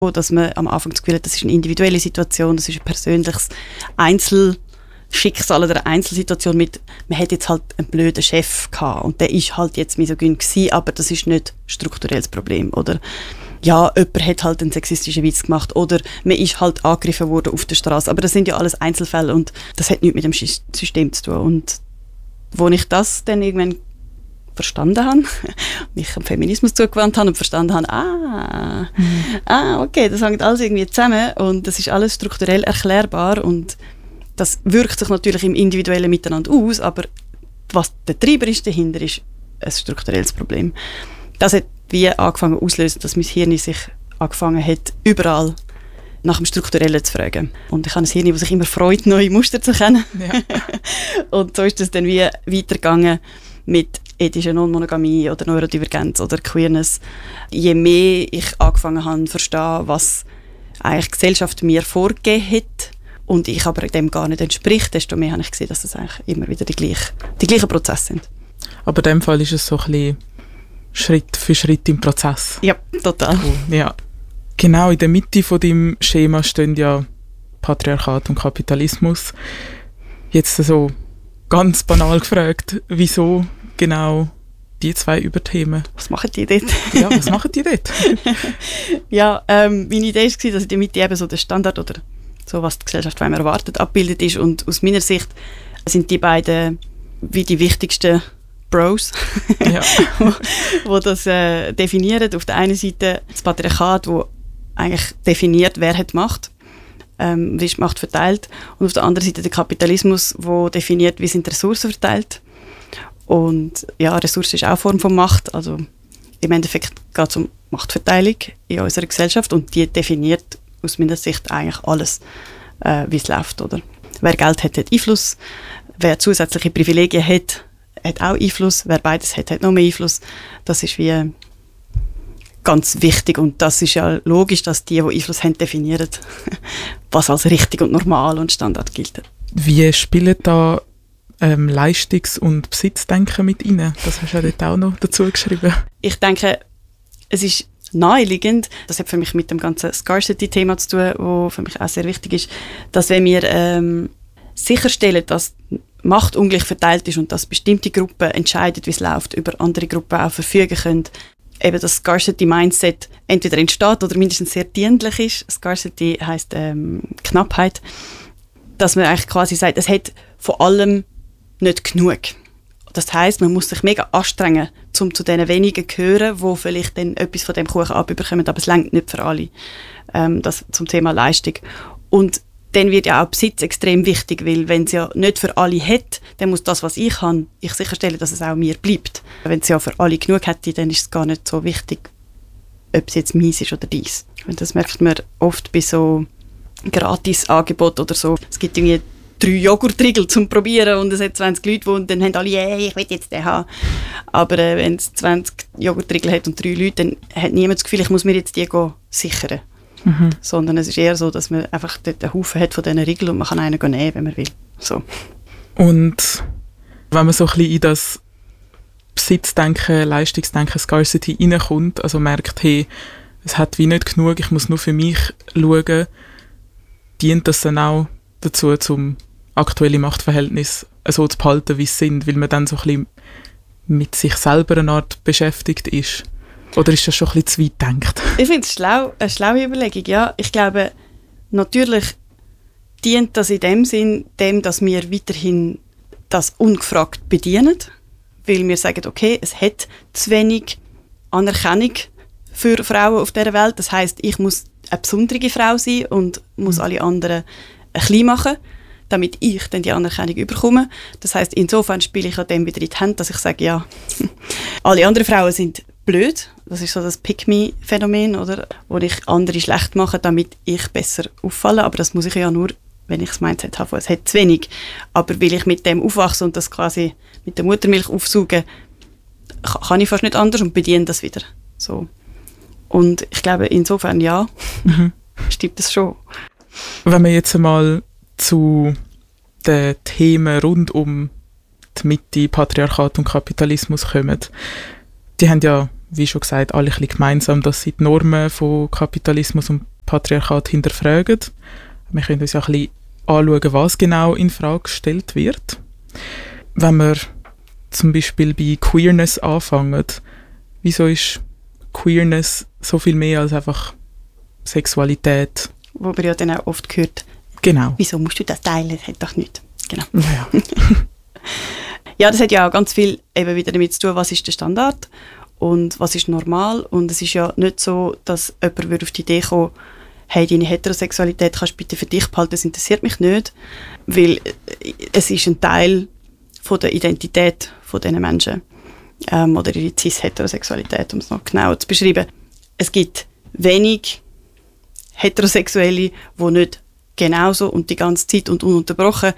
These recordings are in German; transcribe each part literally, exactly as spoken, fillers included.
dass man am Anfang das Gefühl hat, das ist eine individuelle Situation, das ist ein persönliches Einzelschicksal oder eine Einzelsituation mit, man hat jetzt halt einen blöden Chef gehabt und der ist halt jetzt misogyn gewesen, aber das ist nicht ein strukturelles Problem. Oder ja, jemand hat halt einen sexistischen Witz gemacht oder man ist halt angegriffen worden auf der Straße. Aber das sind ja alles Einzelfälle und das hat nichts mit dem System zu tun. Und als ich das dann irgendwann verstanden habe, mich dem Feminismus zugewandt habe und verstanden habe, ah, mhm. ah, okay, das hängt alles irgendwie zusammen und das ist alles strukturell erklärbar und das wirkt sich natürlich im individuellen Miteinander aus, aber was der Treiber ist dahinter, ist ein strukturelles Problem. Das hat wie angefangen auszulösen, dass mein Hirn sich angefangen hat, überall nach dem Strukturellen zu fragen. Und ich habe ein Hirn, das sich immer freut, neue Muster zu erkennen. Ja. Und so ist es dann wie weitergegangen mit ethischer Non-Monogamie oder Neurodivergenz oder Queerness. Je mehr ich angefangen habe zu verstehen, was eigentlich die Gesellschaft mir vorgegeben hat und ich aber dem gar nicht entspricht, desto mehr habe ich gesehen, dass das eigentlich immer wieder die gleichen, die gleichen Prozesse sind. Aber in dem Fall ist es so ein bisschen Schritt für Schritt im Prozess. Ja, total. Cool. Ja. Genau, in der Mitte von deinem Schema stehen ja Patriarchat und Kapitalismus. Jetzt so ganz banal gefragt, wieso genau die zwei Überthemen? Was machen die dort? Ja, was machen die dort? Ja, ähm, meine Idee war, dass in der Mitte eben so der Standard oder so, was die Gesellschaft von einem erwartet, abgebildet ist. Und aus meiner Sicht sind die beiden wie die wichtigsten Bros, ja. wo, wo das äh, definieren. Auf der einen Seite das Patriarchat, wo eigentlich definiert, wer hat Macht, ähm, wie ist die Macht verteilt. Und auf der anderen Seite der Kapitalismus, wo definiert, wie sind die Ressourcen verteilt. Und ja, Ressourcen ist auch eine Form von Macht. Also im Endeffekt geht es um Machtverteilung in unserer Gesellschaft und die definiert aus meiner Sicht eigentlich alles, äh, wie es läuft. Oder? Wer Geld hat, hat Einfluss. Wer zusätzliche Privilegien hat, hat auch Einfluss. Wer beides hat, hat noch mehr Einfluss. Das ist wie ganz wichtig und das ist ja logisch, dass die, die Einfluss haben, definieren, was als richtig und normal und Standard gilt. Wie spielen da ähm, Leistungs- und Besitzdenken mit rein? Das hast du ja dort auch noch dazu geschrieben. Ich denke, es ist naheliegend, das hat für mich mit dem ganzen Scarcity-Thema zu tun, das für mich auch sehr wichtig ist, dass wenn wir ähm, sicherstellen, dass Macht ungleich verteilt ist und dass bestimmte Gruppen entscheiden, wie es läuft, über andere Gruppen auch verfügen können, eben das Scarcity-Mindset entweder entsteht oder mindestens sehr dienlich ist. Scarcity heisst ähm, Knappheit. Dass man eigentlich quasi sagt, es hat von allem nicht genug. Das heisst, man muss sich mega anstrengen, um zu den wenigen zu gehören, die vielleicht dann etwas von dem Kuchen abbekommen, aber es reicht nicht für alle. Ähm, das zum Thema Leistung. Und dann wird ja auch Besitz extrem wichtig, weil wenn es ja nicht für alle hat, dann muss das, was ich habe, ich sicherstellen, dass es auch mir bleibt. Wenn es ja für alle genug hätte, dann ist es gar nicht so wichtig, ob es jetzt meins ist oder dies. Und das merkt man oft bei so Gratis-Angeboten oder so. Es gibt irgendwie drei Joghurtriegel zum Probieren und es hat zwanzig Leute, und dann haben alle, yeah, ich will jetzt den haben. Aber äh, wenn es zwanzig Joghurtriegel hat und drei Leute, dann hat niemand das Gefühl, ich muss mir jetzt die sichern. Mhm. Sondern es ist eher so, dass man einfach dort einen Haufen hat von diesen Riegeln und man kann einen nehmen, wenn man will. So. Und wenn man so ein bisschen in das Besitzdenken, Leistungsdenken, Scarcity reinkommt, also merkt, hey, es hat wie nicht genug, ich muss nur für mich schauen, dient das dann auch dazu, zum aktuelle Machtverhältnis so zu behalten, wie sie sind, weil man dann so ein bisschen mit sich selber eine Art beschäftigt ist? Oder ist das schon ein bisschen zu weit gedacht? Ich finde es schlau, eine schlaue Überlegung, ja. Ich glaube, natürlich dient das in dem Sinn dem, dass wir weiterhin das ungefragt bedienen, weil wir sagen, okay, es hat zu wenig Anerkennung für Frauen auf dieser Welt. Das heisst, ich muss eine besondere Frau sein und muss mhm. alle anderen ein klein machen, damit ich dann die Anerkennung bekomme. Das heisst, insofern spiele ich an dem wieder in die Hände, dass ich sage, ja, alle anderen Frauen sind blöd. Das ist so das Pick-me-Phänomen, oder? Wo ich andere schlecht mache, damit ich besser auffalle. Aber das muss ich ja nur, wenn ich das Mindset habe, es hat zu wenig. Aber weil ich mit dem aufwachse und das quasi mit der Muttermilch aufsauge, kann ich fast nicht anders und bediene das wieder. So. Und ich glaube, insofern ja, mhm. stimmt das schon. Wenn wir jetzt einmal zu den Themen rund um die Mitte, Patriarchat und Kapitalismus kommen, die haben ja, wie schon gesagt, alle ein bisschen gemeinsam, dass sie die Normen von Kapitalismus und Patriarchat hinterfragen. Wir können uns ja ein bisschen anschauen, was genau in Frage gestellt wird. Wenn wir zum Beispiel bei Queerness anfangen, wieso ist Queerness so viel mehr als einfach Sexualität? Wo man ja dann auch oft hört, genau. Wieso musst du das teilen? Das hat doch nichts. Genau. Ja. Ja, das hat ja auch ganz viel eben wieder damit zu tun, was ist der Standard und was ist normal. Und es ist ja nicht so, dass jemand auf die Idee kommt, hey, deine Heterosexualität kannst du bitte für dich behalten, das interessiert mich nicht, weil es ist ein Teil von der Identität von diesen Menschen ähm, oder ihre Cis-Heterosexualität, um es noch genau zu beschreiben. Es gibt wenig Heterosexuelle, die nicht genauso und die ganze Zeit und ununterbrochen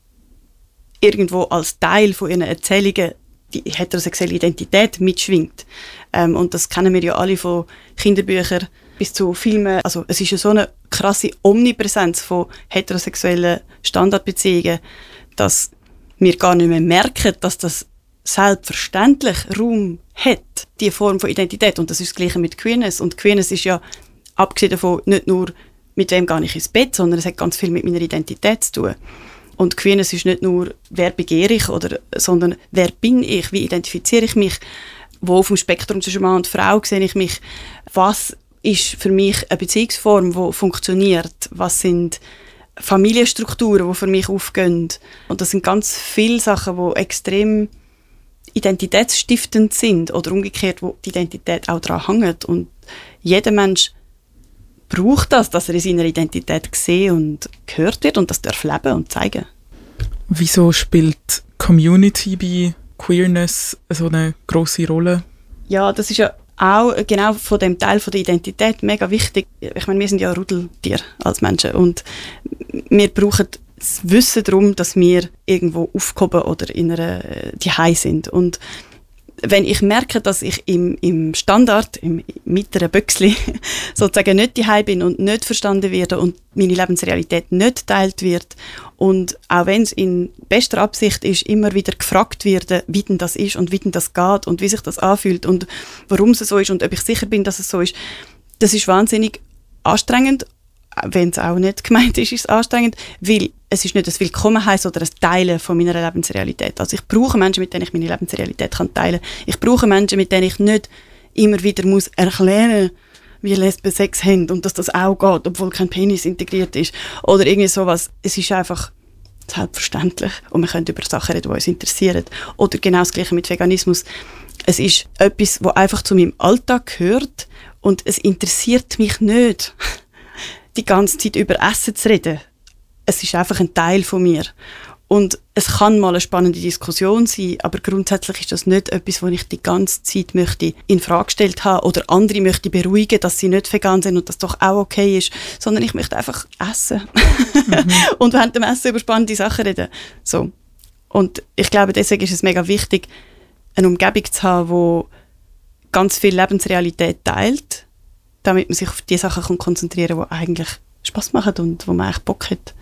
irgendwo als Teil von ihren Erzählungen die heterosexuelle Identität mitschwingt. Ähm, und das kennen wir ja alle von Kinderbüchern bis zu Filmen. Also es ist ja so eine krasse Omnipräsenz von heterosexuellen Standardbeziehungen, dass wir gar nicht mehr merken, dass das selbstverständlich Raum hat, diese Form von Identität. Und das ist das Gleiche mit Queerness. Und Queerness ist ja, abgesehen davon, nicht nur mit wem gehe ich ins Bett, sondern es hat ganz viel mit meiner Identität zu tun. Und Queerness ist nicht nur, wer begehre ich, oder, sondern wer bin ich, wie identifiziere ich mich, wo auf dem Spektrum zwischen Mann und Frau sehe ich mich, was ist für mich eine Beziehungsform, die funktioniert, was sind Familienstrukturen, die für mich aufgehen. Und das sind ganz viele Sachen, die extrem identitätsstiftend sind oder umgekehrt, wo die Identität auch daran hängt. Und jeder Mensch braucht das, dass er in seiner Identität gesehen und gehört wird und das darf leben und zeigen. Wieso spielt Community bei Queerness so eine grosse Rolle? Ja, das ist ja auch genau von dem Teil von der Identität mega wichtig. Ich meine, wir sind ja Rudeltiere als Menschen und wir brauchen das Wissen darum, dass wir irgendwo aufgehoben oder in einer Zuhause sind. Und wenn ich merke, dass ich im, im Standard, im mittleren Böckli sozusagen nicht daheim bin und nicht verstanden werde und meine Lebensrealität nicht geteilt wird und auch wenn es in bester Absicht ist, immer wieder gefragt wird, wie denn das ist und wie denn das geht und wie sich das anfühlt und warum es so ist und ob ich sicher bin, dass es so ist, das ist wahnsinnig anstrengend. Wenn es auch nicht gemeint ist, ist es anstrengend, weil es ist nicht ein Willkommenheißen oder ein Teilen von meiner Lebensrealität. Also ich brauche Menschen, mit denen ich meine Lebensrealität kann teilen kann. Ich brauche Menschen, mit denen ich nicht immer wieder muss erklären muss, wie Lesben Sex haben und dass das auch geht, obwohl kein Penis integriert ist. Oder irgendwie sowas. Es ist einfach selbstverständlich und wir können über Sachen reden, die uns interessieren. Oder genau das Gleiche mit Veganismus. Es ist etwas, was einfach zu meinem Alltag gehört und es interessiert mich nicht, die ganze Zeit über Essen zu reden. Es ist einfach ein Teil von mir. Und es kann mal eine spannende Diskussion sein, aber grundsätzlich ist das nicht etwas, was ich die ganze Zeit möchte in Frage gestellt habe oder andere möchte beruhigen, dass sie nicht vegan sind und das doch auch okay ist, sondern ich möchte einfach essen. Mhm. Und während dem Essen über spannende Sachen reden. So. Und ich glaube, deswegen ist es mega wichtig, eine Umgebung zu haben, die ganz viel Lebensrealität teilt, damit man sich auf die Sachen konzentrieren kann, die eigentlich Spass machen und wo man eigentlich Bock hat.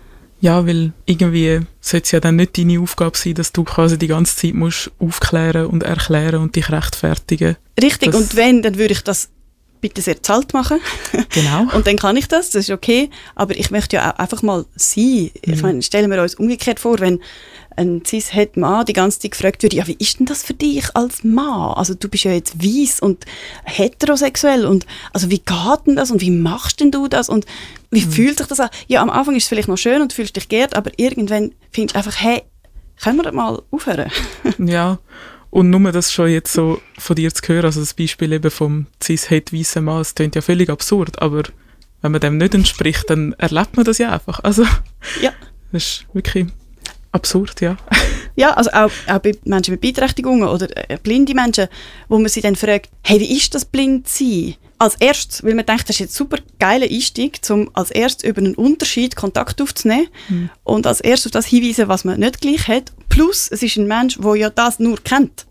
Ja, weil irgendwie sollte es ja dann nicht deine Aufgabe sein, dass du quasi die ganze Zeit musst aufklären und erklären und dich rechtfertigen. Richtig, das und wenn, dann würde ich das bitte sehr zahlt machen. Genau. Und dann kann ich das, das ist okay. Aber ich möchte ja auch einfach mal sein. Mhm. Ich meine, stellen wir uns umgekehrt vor, wenn ein Cis-Het-Mann die ganze Zeit gefragt würde, ja, wie ist denn das für dich als Mann? Also du bist ja jetzt weiss und heterosexuell und also wie geht denn das und wie machst denn du das und wie mhm. fühlt sich das an? Ja, am Anfang ist es vielleicht noch schön und fühlst dich geehrt, aber irgendwann findest du einfach, hey, können wir das mal aufhören? Ja, und nur das schon jetzt so von dir zu hören, also das Beispiel eben vom Cis-Het-weissen Mann, das klingt ja völlig absurd, aber wenn man dem nicht entspricht, dann erlebt man das ja einfach. Also ja. Das ist wirklich absurd, ja. Ja, also auch, auch bei Menschen mit Beeinträchtigungen oder äh, blinde Menschen, wo man sie dann fragt, hey, wie ist das blind sein? Als erstes, weil man denkt, das ist jetzt ein super geiler Einstieg, um als erstes über einen Unterschied Kontakt aufzunehmen mhm. und als erstes auf das hinweisen, was man nicht gleich hat. Plus, es ist ein Mensch, der ja das nur kennt.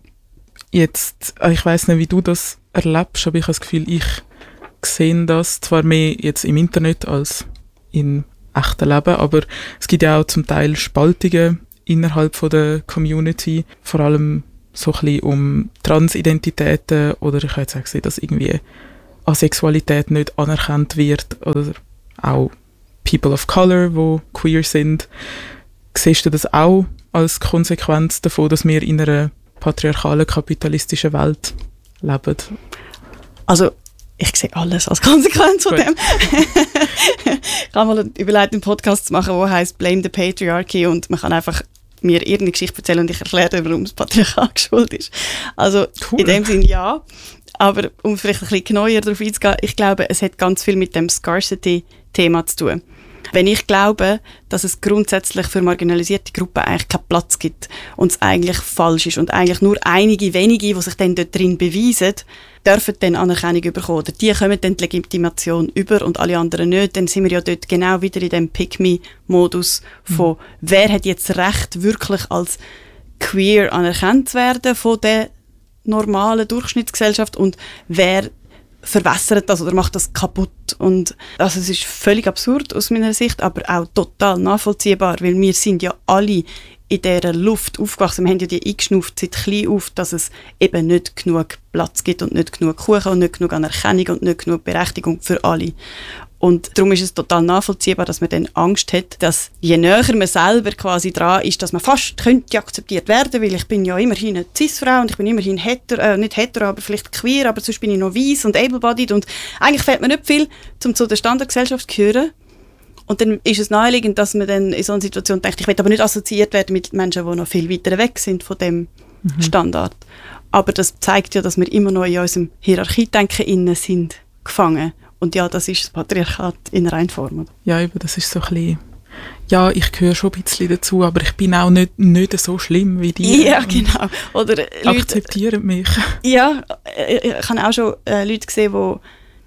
Jetzt, ich weiss nicht, wie du das erlebst, aber ich habe das Gefühl, ich sehe das zwar mehr jetzt im Internet als in echten Leben, aber es gibt ja auch zum Teil Spaltungen innerhalb von der Community, vor allem so ein bisschen um Transidentitäten oder ich habe jetzt auch gesehen, dass irgendwie Asexualität nicht anerkannt wird oder auch People of Color, die queer sind. Siehst du das auch als Konsequenz davon, dass wir in einer patriarchalen, kapitalistischen Welt leben? Also, ich sehe alles als Konsequenz von dem. Ich habe mal überlegt, einen Podcast zu machen, der heisst «Blame the Patriarchy» und man kann einfach mir irgendeine Geschichte erzählen und ich erkläre, warum das Patriarchat schuld ist. Also cool. In dem Sinne ja, aber um vielleicht ein bisschen genauer darauf einzugehen, ich glaube, es hat ganz viel mit dem Scarcity-Thema zu tun. Wenn ich glaube, dass es grundsätzlich für marginalisierte Gruppen eigentlich keinen Platz gibt und es eigentlich falsch ist und eigentlich nur einige wenige, die sich dann dort drin beweisen, dürfen dann Anerkennung bekommen. Oder die kommen dann die Legitimation über und alle anderen nicht. Dann sind wir ja dort genau wieder in dem Pick-me-Modus von, mhm. wer hat jetzt Recht, wirklich als queer anerkannt zu werden von der normalen Durchschnittsgesellschaft und wer verwässert das oder macht das kaputt. Und also es ist völlig absurd aus meiner Sicht, aber auch total nachvollziehbar, weil wir sind ja alle in dieser Luft aufgewachsen. Wir haben ja die eingeschnauft seit klein auf, dass es eben nicht genug Platz gibt und nicht genug Kuchen und nicht genug Anerkennung und nicht genug Berechtigung für alle. Und darum ist es total nachvollziehbar, dass man dann Angst hat, dass je näher man selber quasi dran ist, dass man fast könnte akzeptiert werden, weil ich bin ja immerhin eine Cis-Frau und ich bin immerhin hetero, äh, nicht hetero, aber vielleicht queer, aber sonst bin ich noch weiss und able-bodied und eigentlich fehlt mir nicht viel, um zu der Standardgesellschaft zu gehören. Und dann ist es naheliegend, dass man dann in so einer Situation denkt, ich will aber nicht assoziiert werden mit Menschen, die noch viel weiter weg sind von dem mhm. Standard. Aber das zeigt ja, dass wir immer noch in unserem Hierarchiedenken innen sind, gefangen. Und ja, das ist das Patriarchat in Reinform. Ja, eben, das ist so ein bisschen, ja, ich gehöre schon ein bisschen dazu, aber ich bin auch nicht, nicht so schlimm wie die. Ja, genau. Oder Leute, akzeptieren mich. Ja, ich habe auch schon äh, Leute gesehen, die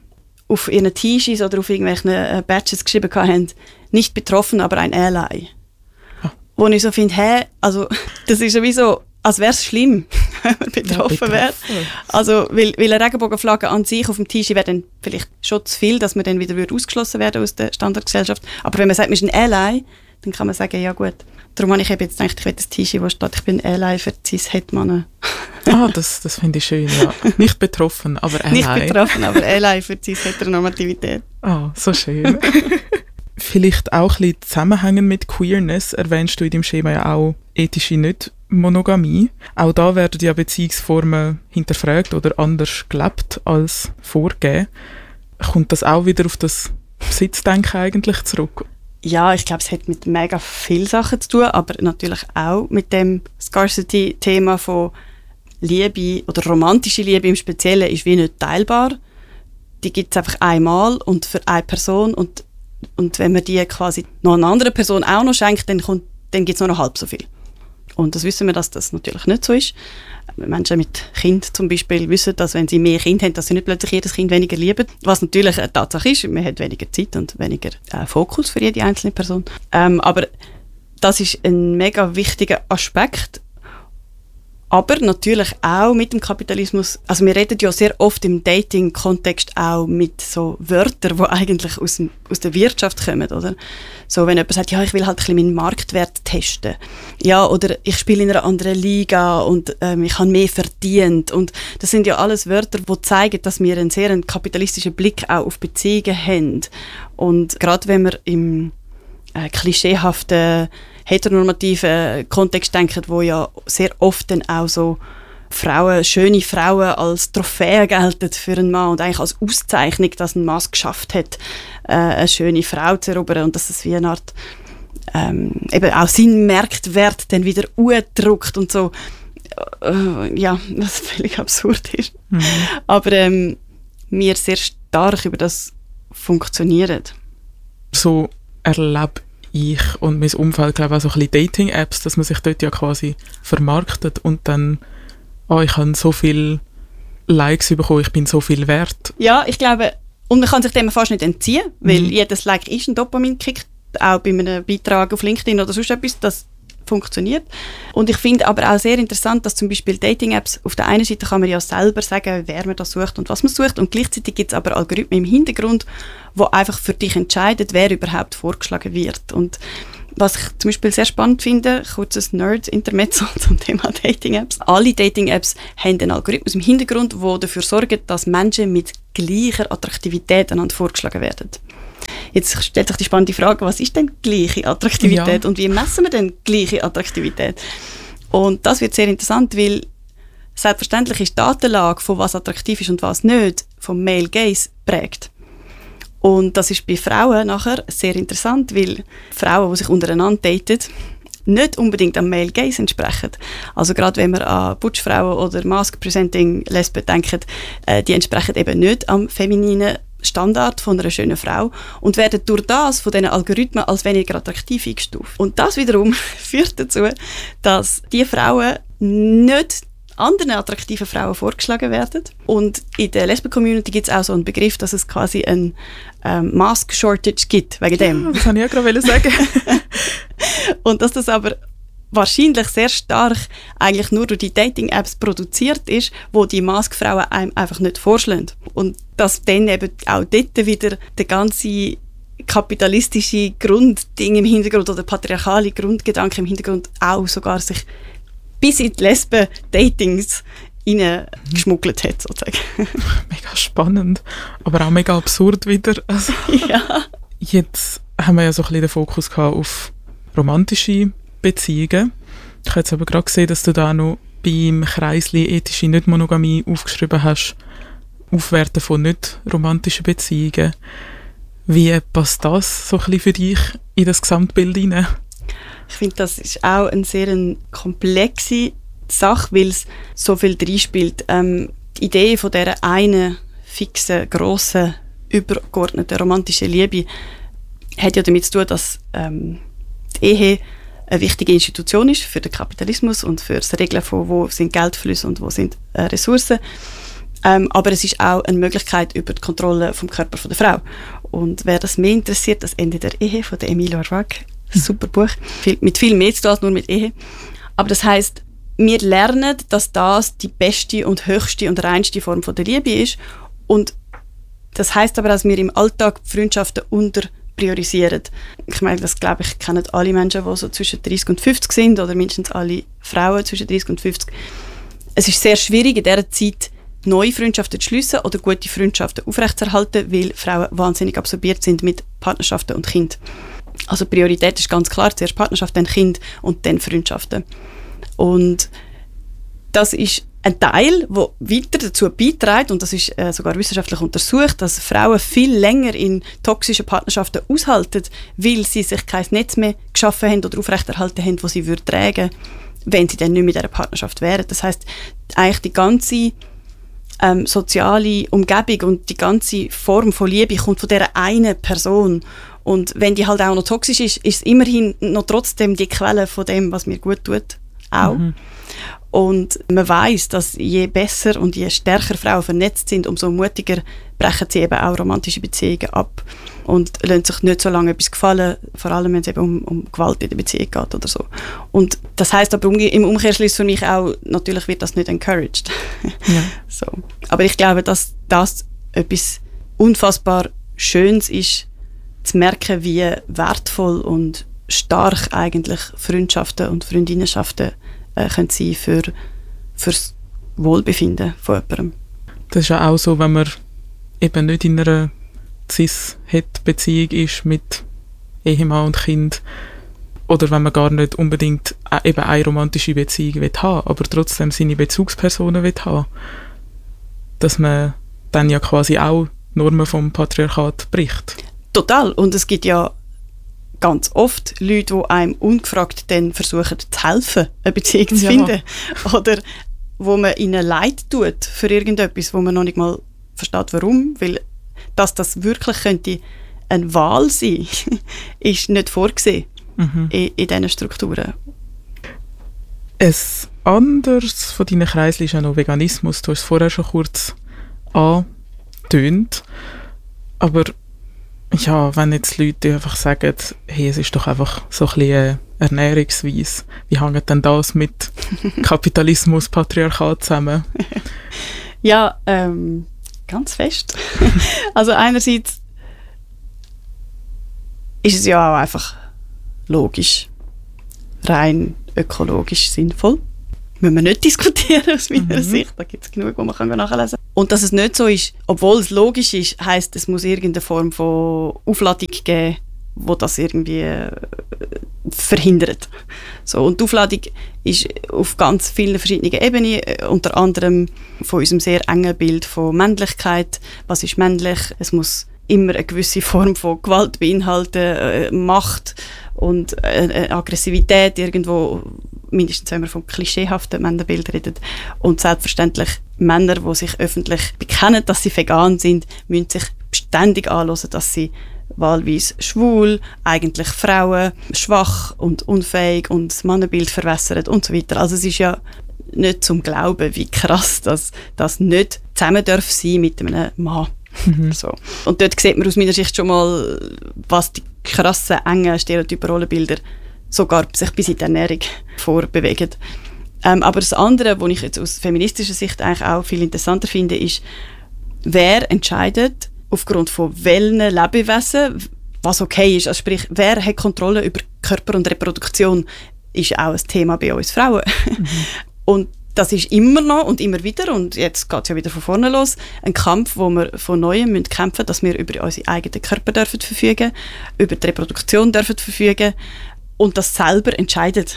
auf ihren T-Shirts oder auf irgendwelchen äh, Badges geschrieben haben, nicht betroffen, aber ein Ally. Ah. Wo ich so finde, hä, also das ist sowieso, als wäre es schlimm, wenn man betroffen ja, wäre. Also, weil, weil eine Regenbogenflagge an sich auf dem T-Shirt wäre dann vielleicht schon zu viel, dass man dann wieder würde ausgeschlossen werden aus der Standardgesellschaft. Aber wenn man sagt, man ist ein Ally, dann kann man sagen, ja gut. Darum habe ich eben jetzt gedacht, ich will das T-Shirt, wo steht, ich bin Ally für Cis-Het-Männer. Ah, das, das finde ich schön, ja. Nicht betroffen, aber Ally. Nicht betroffen, aber Ally für Cis-Heteronormativität. Ah, so schön. Vielleicht auch ein bisschen zusammenhängen mit Queerness erwähnst du in deinem Schema ja auch ethische Nicht-Monogamie. Auch da werden ja Beziehungsformen hinterfragt oder anders gelebt als vorgegeben. Kommt das auch wieder auf das Besitzdenken eigentlich zurück? Ja, ich glaube, es hat mit mega vielen Sachen zu tun, aber natürlich auch mit dem Scarcity-Thema von Liebe oder romantische Liebe im Speziellen ist wie nicht teilbar. Die gibt es einfach einmal und für eine Person und, und wenn man die quasi noch einer anderen Person auch noch schenkt, dann, kommt, dann gibt es nur noch halb so viel. Und das wissen wir, dass das natürlich nicht so ist. Menschen mit Kind zum Beispiel wissen, dass wenn sie mehr Kinder haben, dass sie nicht plötzlich jedes Kind weniger lieben. Was natürlich eine Tatsache ist, man hat weniger Zeit und weniger äh, Fokus für jede einzelne Person. Ähm, aber das ist ein mega wichtiger Aspekt. Aber natürlich auch mit dem Kapitalismus, also wir reden ja sehr oft im Dating-Kontext auch mit so Wörtern, die eigentlich aus, dem, aus der Wirtschaft kommen, oder? So, wenn jemand sagt, ja, ich will halt ein bisschen meinen Marktwert testen. Ja, oder ich spiele in einer anderen Liga und ähm, ich habe mehr verdient. Und das sind ja alles Wörter, die zeigen, dass wir einen sehr einen kapitalistischen Blick auch auf Beziehungen haben. Und gerade wenn wir im äh, klischeehaften heteronormativen Kontext denken, wo ja sehr oft dann auch so Frauen, schöne Frauen als Trophäe gelten für einen Mann und eigentlich als Auszeichnung, dass ein Mann es geschafft hat, äh, eine schöne Frau zu erobern und dass es wie eine Art ähm, eben auch seinen Marktwert dann wieder udruckt und so. Äh, ja, was völlig absurd ist. Mhm. Aber ähm, wir sehr stark über das funktionieren. So erlebe ich und mein Umfeld, glaube ich, auch so ein bisschen Dating-Apps, dass man sich dort ja quasi vermarktet und dann, oh, ich habe so viele Likes bekommen, ich bin so viel wert. Ja, ich glaube, und man kann sich dem fast nicht entziehen, weil mhm. jedes Like ist ein Dopamin-Kick, auch bei einem Beitrag auf LinkedIn oder sonst etwas, das funktioniert. Und ich finde aber auch sehr interessant, dass zum Beispiel Dating-Apps, auf der einen Seite kann man ja selber sagen, wer man das sucht und was man sucht, und gleichzeitig gibt es aber Algorithmen im Hintergrund, die einfach für dich entscheiden, wer überhaupt vorgeschlagen wird. Und Was ich zum Beispiel sehr spannend finde, kurzes Nerd-Intermezzo zum Thema Dating-Apps. Alle Dating-Apps haben einen Algorithmus im Hintergrund, der dafür sorgt, dass Menschen mit gleicher Attraktivität einander vorgeschlagen werden. Jetzt stellt sich die spannende Frage, was ist denn gleiche Attraktivität ja. und wie messen wir denn gleiche Attraktivität? Und das wird sehr interessant, weil selbstverständlich ist die Datenlage, von was attraktiv ist und was nicht, vom Male Gaze prägt. Und das ist bei Frauen nachher sehr interessant, weil Frauen, die sich untereinander daten, nicht unbedingt am Male Gaze entsprechen. Also gerade wenn wir an Butch-Frauen oder Mask-Presenting-Lesben denken, äh, die entsprechen eben nicht am femininen Standard von einer schönen Frau und werden durch das von diesen Algorithmen als weniger attraktiv eingestuft. Und das wiederum führt dazu, dass die Frauen nicht anderen attraktiven Frauen vorgeschlagen werden. Und in der Lesben-Community gibt es auch so einen Begriff, dass es quasi ein ähm, Mask-Shortage gibt, wegen dem. Ja, das wollte ich ja gerade sagen. Und dass das aber wahrscheinlich sehr stark eigentlich nur durch die Dating-Apps produziert ist, wo die Mask-Frauen einem einfach nicht vorschlagen. Und dass dann eben auch dort wieder der ganze kapitalistische Grundding im Hintergrund oder patriarchale Grundgedanke im Hintergrund auch sogar sich bis in die Lesben-Datings reingeschmuggelt hat, sozusagen. Mega spannend, aber auch mega absurd wieder. Also, ja. Jetzt haben wir ja so ein bisschen den Fokus gehabt auf romantische Beziehungen. Ich habe jetzt aber gerade gesehen, dass du da noch beim Kreisli ethische Nicht-Monogamie aufgeschrieben hast, Aufwerten von nicht romantischen Beziehungen. Wie passt das so ein bisschen für dich in das Gesamtbild hinein? Ich finde, das ist auch eine sehr eine komplexe Sache, weil es so viel reinspielt. Ähm, die Idee von dieser einen fixen, grossen, übergeordneten romantischen Liebe hat ja damit zu tun, dass ähm, die Ehe eine wichtige Institution ist für den Kapitalismus und für das Regeln von wo sind Geldflüsse und wo sind äh, Ressourcen. Ähm, aber es ist auch eine Möglichkeit über die Kontrolle vom Körper von der Frau. Und wer das mehr interessiert, das Ende der Ehe von der Emile Arwag, super Buch, viel, mit viel mehr zu tun als nur mit Ehe. Aber das heisst, wir lernen, dass das die beste und höchste und reinste Form von der Liebe ist. Und das heisst aber, dass wir im Alltag Freundschaften unterpriorisieren. Ich meine, das glaube ich, kennen alle Menschen, die so zwischen dreißig und fünfzig sind oder mindestens alle Frauen zwischen dreißig und fünfzig. Es ist sehr schwierig, in dieser Zeit neue Freundschaften zu schliessen oder gute Freundschaften aufrechtzuerhalten, weil Frauen wahnsinnig absorbiert sind mit Partnerschaften und Kind. Also Priorität ist ganz klar, zuerst Partnerschaft, dann Kind und dann Freundschaften. Und das ist ein Teil, der weiter dazu beiträgt, und das ist äh, sogar wissenschaftlich untersucht, dass Frauen viel länger in toxischen Partnerschaften aushalten, weil sie sich kein Netz mehr geschaffen haben oder aufrechterhalten haben, das sie würde tragen, wenn sie dann nicht mehr in dieser Partnerschaft wären. Das heisst, eigentlich die ganze ähm, soziale Umgebung und die ganze Form von Liebe kommt von dieser einen Person. Und wenn die halt auch noch toxisch ist, ist es immerhin noch trotzdem die Quelle von dem, was mir gut tut, auch. Mhm. Und man weiss, dass je besser und je stärker Frauen vernetzt sind, umso mutiger brechen sie eben auch romantische Beziehungen ab und lassen sich nicht so lange etwas gefallen, vor allem wenn es eben um, um Gewalt in der Beziehung geht oder so. Und das heisst aber im Umkehrschluss für mich auch, natürlich wird das nicht encouraged. Ja. So. Aber ich glaube, dass das etwas unfassbar Schönes ist, zu merken, wie wertvoll und stark eigentlich Freundschaften und Freundinnenschaften äh, können sein für fürs Wohlbefinden von jemandem. Das ist ja auch so, wenn man eben nicht in einer Cis-Het-Beziehung ist mit Ehemann und Kind oder wenn man gar nicht unbedingt eben eine romantische Beziehung will haben, aber trotzdem seine Bezugspersonen will haben, dass man dann ja quasi auch Normen vom Patriarchat bricht. Total. Und es gibt ja ganz oft Leute, die einem ungefragt dann versuchen zu helfen, eine Beziehung zu ja. finden. Oder wo man ihnen leid tut für irgendetwas, wo man noch nicht mal versteht, warum. Weil, dass das wirklich könnte eine Wahl sein, ist nicht vorgesehen mhm. in, in diesen Strukturen. Ein anderes von deinen Kreisen ist ja noch Veganismus. Du hast es vorher schon kurz angetönt. Aber ja, wenn jetzt Leute einfach sagen, hey, es ist doch einfach so ein bisschen Ernährungsweise, wie hängt denn das mit Kapitalismus, Patriarchat zusammen? Ja, ähm, ganz fest. Also einerseits ist es ja auch einfach logisch, rein ökologisch sinnvoll. Müssen wir nicht diskutieren aus meiner mhm. Sicht. Da gibt es genug, wo man kann nachlesen kann. Und dass es nicht so ist, obwohl es logisch ist, heisst, es muss irgendeine Form von Aufladung geben, die das irgendwie äh, verhindert. So, und die Aufladung ist auf ganz vielen verschiedenen Ebenen, äh, unter anderem von unserem sehr engen Bild von Männlichkeit. Was ist männlich? Es muss immer eine gewisse Form von Gewalt beinhalten, äh, Macht und äh, Aggressivität irgendwo. Mindestens, wenn wir von klischeehaften Männerbildern reden. Und selbstverständlich Männer, die sich öffentlich bekennen, dass sie vegan sind, müssen sich ständig anhören, dass sie wahlweise schwul, eigentlich Frauen, schwach und unfähig und das Mannenbild verwässern und so weiter. Also es ist ja nicht zum Glauben, wie krass das, das nicht zusammen darf sein mit einem Mann. Mhm. So. Und dort sieht man aus meiner Sicht schon mal, was die krassen, engen Stereotypen-Rollenbilder sogar sich bis in die Ernährung vorbewegen. Ähm, aber das andere, was ich jetzt aus feministischer Sicht eigentlich auch viel interessanter finde, ist, wer entscheidet aufgrund von welchen Lebewesen, was okay ist. Also sprich, wer hat Kontrolle über Körper und Reproduktion, ist auch ein Thema bei uns Frauen. Mhm. Und das ist immer noch und immer wieder, und jetzt geht es ja wieder von vorne los, ein Kampf, wo wir von Neuem müssen kämpfen, dass wir über unsere eigenen Körper dürfen verfügen, über die Reproduktion dürfen verfügen und das selber entscheidet.